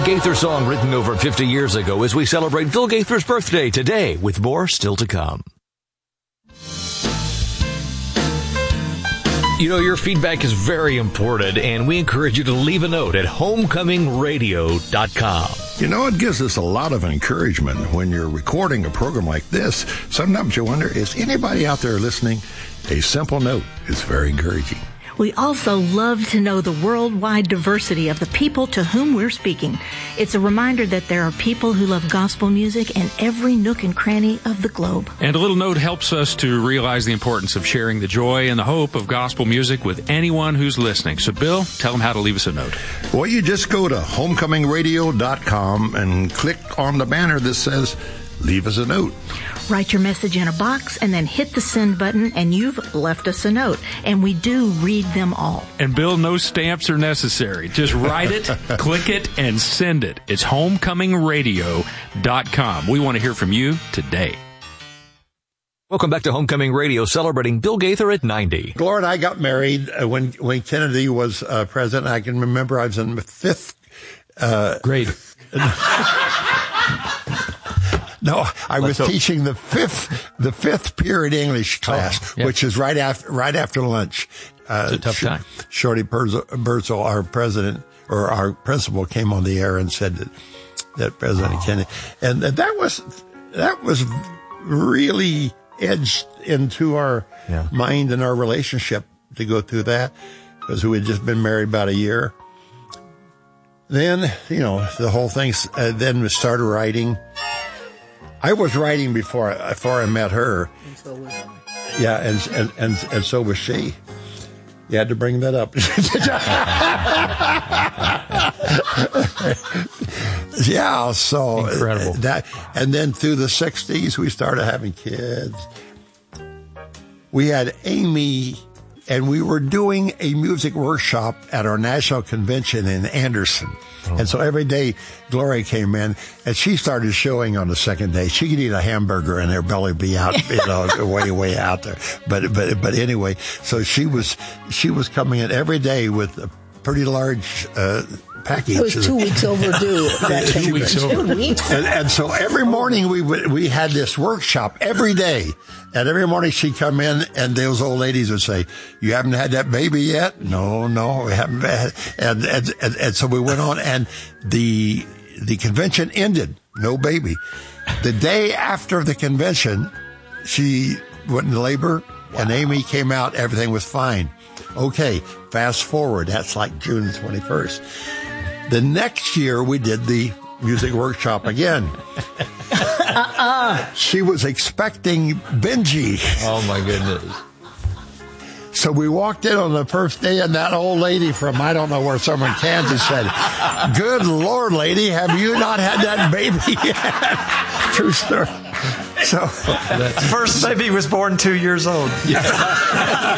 Gaither song written over 50 years ago as we celebrate Bill Gaither's birthday today with more still to come. You know, your feedback is very important, and we encourage you to leave a note at homecomingradio.com. You know, it gives us a lot of encouragement when you're recording a program like this. Sometimes you wonder, is anybody out there listening? A simple note is very encouraging. We also love to know the worldwide diversity of the people to whom we're speaking. It's a reminder that there are people who love gospel music in every nook and cranny of the globe. And a little note helps us to realize the importance of sharing the joy and the hope of gospel music with anyone who's listening. So, Bill, tell them how to leave us a note. Well, you just go to homecomingradio.com and click on the banner that says, leave us a note. Write your message in a box and then hit the send button, and you've left us a note. And we do read them all. And Bill, no stamps are necessary. Just write it, click it, and send it. It's homecomingradio.com. We want to hear from you today. Welcome back to Homecoming Radio, celebrating Bill Gaither at 90. Gloria and I got married when Kennedy was president. I can remember I was in the fifth grade. No, I was teaching the fifth period English class, which is right after lunch. It's a tough time. Shorty Berzel, our president or our principal, came on the air and said that President Kennedy, and that was really edged into our mind and our relationship to go through that, because we had just been married about a year. Then, you know, the whole thing. Then we started writing. I was writing before I met her. And so was I. Yeah, and so was she. You had to bring that up. Yeah, so incredible. And then through the 60s, we started having kids. We had Amy, and we were doing a music workshop at our national convention in Anderson. And so every day, Gloria came in, and she started showing on the second day. She could eat a hamburger and her belly be out, way out there. But anyway, so she was coming in every day with a pretty large package. It was 2 weeks overdue. 2 weeks over. 2 weeks. And so every morning we had this workshop every day. And every morning she'd come in, and those old ladies would say, "You haven't had that baby yet?" No, we haven't had. And so we went on, and the convention ended. No baby. The day after the convention, she went into labor, and Amy came out. Everything was fine. Okay, fast forward. That's like June 21st. The next year, we did the music workshop again. She was expecting Benji. Oh, my goodness. So we walked in on the first day, and that old lady from I don't know where, somewhere in Kansas, said, "Good Lord, lady, have you not had that baby yet?" True story. So first baby was born 2 years old.